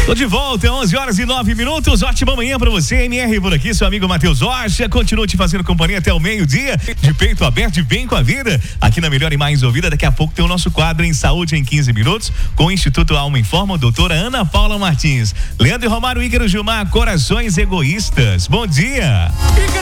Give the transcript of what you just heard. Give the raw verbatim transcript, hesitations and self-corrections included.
Tô de volta, onze horas e nove minutos. Ótima manhã pra você, M R por aqui, seu amigo Matheus Rocha. Continua te fazendo companhia até o meio-dia, de peito aberto e bem com a vida. Aqui na Melhor e Mais Ouvida, daqui a pouco tem o nosso quadro em Saúde em quinze minutos, com o Instituto Alma Informa, doutora Ana Paula Martins. Leandro e Romário, Ícaro Gilmar, Corações Egoístas. Bom dia.